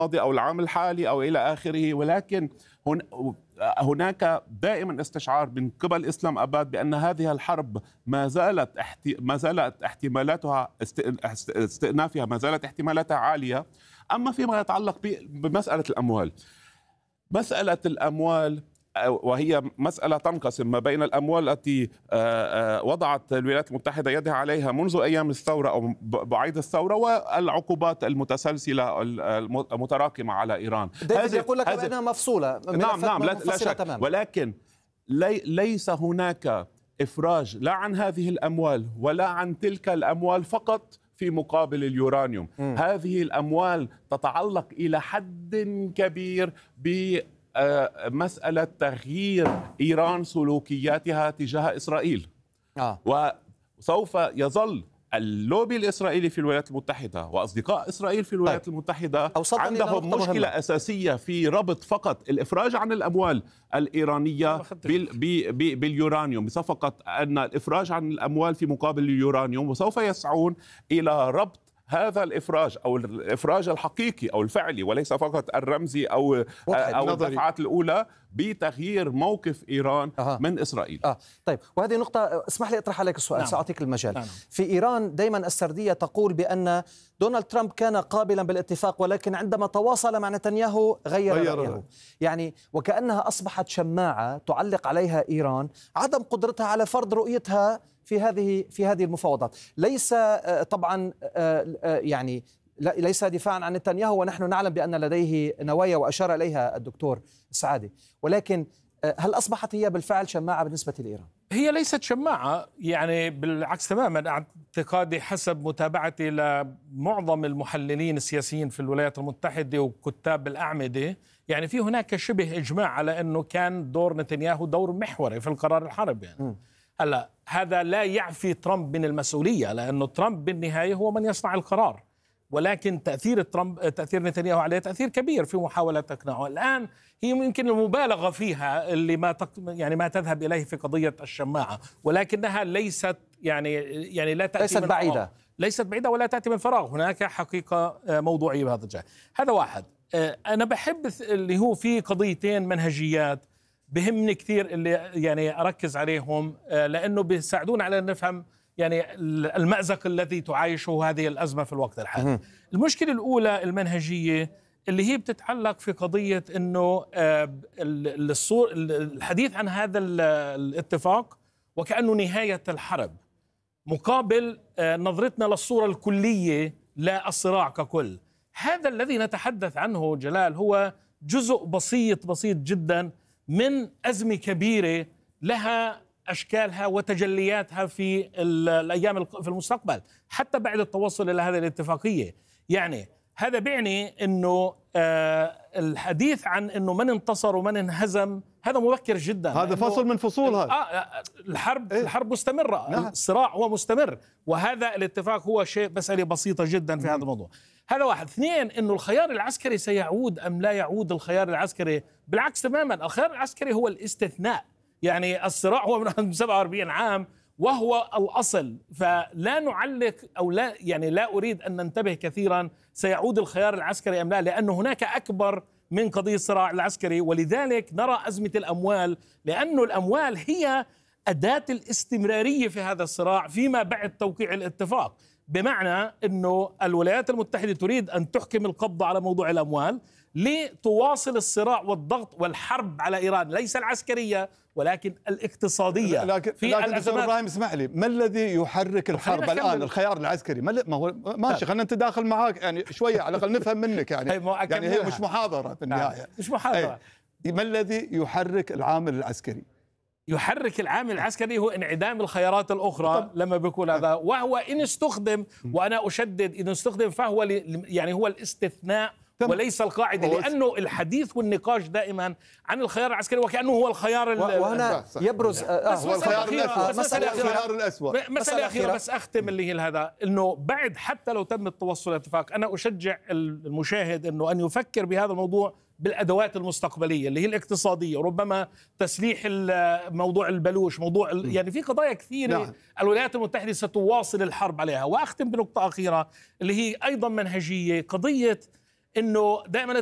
أو العام الحالي أو إلى آخره، ولكن هناك دائما استشعار من قبل إسلام أباد بأن هذه الحرب ما زالت احتمالاتها استئنافها ما زالت احتمالاتها عالية. أما فيما يتعلق بمسألة الأموال، مسألة الأموال وهي مسألة تنقسم ما بين الأموال التي وضعت الولايات المتحدة يدها عليها منذ أيام الثورة أو بعيد الثورة، والعقوبات المتسلسلة المتراكمة على إيران. ديفيد يقول لك أنها مفصولة. نعم لا شك تماما. ولكن ليس هناك إفراج لا عن هذه الأموال ولا عن تلك الأموال فقط في مقابل اليورانيوم. هذه الأموال تتعلق إلى حد كبير بمسألة تغيير إيران سلوكياتها تجاه إسرائيل. وسوف يظل اللوبي الإسرائيلي في الولايات المتحدة وأصدقاء إسرائيل في الولايات المتحدة عندهم مشكلة أساسية في ربط فقط الإفراج عن الأموال الإيرانية باليورانيوم، بصفقة أن الإفراج عن الأموال في مقابل اليورانيوم، وسوف يسعون إلى ربط هذا الإفراج أو الإفراج الحقيقي أو الفعلي وليس فقط الرمزي أو الدفعات الأولى بتغيير موقف إيران من إسرائيل. طيب، وهذه نقطة اسمح لي أطرح عليك السؤال. سأعطيك المجال. في إيران دائما السردية تقول بأن دونالد ترامب كان قابلا بالاتفاق، ولكن عندما تواصل مع نتنياهو غير رأيه. يعني وكأنها أصبحت شماعة تعلق عليها إيران عدم قدرتها على فرض رؤيتها في هذه المفاوضات. ليس طبعا يعني ليس دفاعا عن نتنياهو، ونحن نعلم بأن لديه نوايا وأشار إليها الدكتور السعادي، ولكن هل أصبحت هي بالفعل شماعة بالنسبة لإيران؟ هي ليست شماعة، يعني بالعكس تماما. اعتقادي حسب متابعتي لمعظم المحللين السياسيين في الولايات المتحدة وكتاب الأعمدة، يعني في هناك شبه إجماع على أنه كان دور نتنياهو دور محوري في القرار الحرب. يعني هلا هذا لا يعفي ترامب من المسؤولية، لأنه ترامب بالنهاية هو من يصنع القرار، ولكن تأثير نتنياهو عليه تأثير كبير في محاولة إقناعه. الآن هي يمكن المبالغة فيها اللي ما تذهب إليه في قضية الشماعة، ولكنها ليست يعني لا تأتي ليست بعيدة. ليست بعيدة ولا تأتي من فراغ. هناك حقيقة موضوعية بهذا الجانب. هذا واحد. أنا بحب اللي هو في قضيتين منهجيات بهمني كثير اللي يعني أركز عليهم، لأنه بيساعدون على أن نفهم يعني المأزق الذي تعايشه هذه الأزمة في الوقت الحالي. المشكلة الأولى المنهجية اللي هي بتتعلق في قضية أنه الحديث عن هذا الاتفاق وكأنه نهاية الحرب مقابل نظرتنا للصورة الكلية لا الصراع ككل. هذا الذي نتحدث عنه جلال هو جزء بسيط جدا من أزمة كبيرة لها أشكالها وتجلياتها في الأيام في المستقبل حتى بعد التوصل إلى هذه الاتفاقية. يعني هذا بيعني أنه الحديث عن أنه من انتصر ومن انهزم هذا مبكر جدا. هذا فصل من فصول هذا. الحرب مستمرة. نعم. الصراع هو مستمر، وهذا الاتفاق هو شيء مسألة بسيطة جدا في هذا الموضوع. هذا واحد. اثنين، أنه الخيار العسكري سيعود أم لا يعود الخيار العسكري؟ بالعكس تماما، الخيار العسكري هو الاستثناء. يعني الصراع هو من 47 عام وهو الأصل، فلا نعلق أو لا أريد أن ننتبه كثيرا سيعود الخيار العسكري أم لا، لأن هناك أكبر من قضية الصراع العسكري. ولذلك نرى أزمة الأموال، لأن الأموال هي أداة الاستمرارية في هذا الصراع فيما بعد توقيع الاتفاق. بمعنى أنه الولايات المتحدة تريد أن تحكم القبضة على موضوع الأموال لتواصل الصراع والضغط والحرب على إيران، ليس العسكرية ولكن الاقتصادية. لكن دكتور إبراهيم اسمح لي، ما الذي يحرك الحرب الآن؟ الخيار العسكري؟ ما هو ماشي، خلينا نتداخل معاك يعني شوية على الأقل نفهم منك. يعني هي مش محاضرة في النهاية. مش محاضرة. ما الذي يحرك العامل العسكري؟ يحرك العامل العسكري هو انعدام الخيارات الأخرى لما بيكون هذا، وهو إن استخدم، وأنا أشدد إن استخدم فهو يعني هو الاستثناء وليس القاعدة، لأنه الحديث والنقاش دائما عن الخيار العسكري وكأنه هو الخيار وهنا يبرز هو الخيار الأسوأ. مسألة أخيرة بس أختم اللي هي هذا، إنه بعد حتى لو تم التوصل لاتفاق، أنا أشجع المشاهد إنه أن يفكر بهذا الموضوع بالأدوات المستقبلية اللي هي الاقتصادية، ربما تسليح موضوع البلوش، موضوع يعني في قضايا كثيرة. نعم. الولايات المتحدة ستواصل الحرب عليها. وأختم بنقطة أخيرة اللي هي أيضا منهجية، قضية انه دائما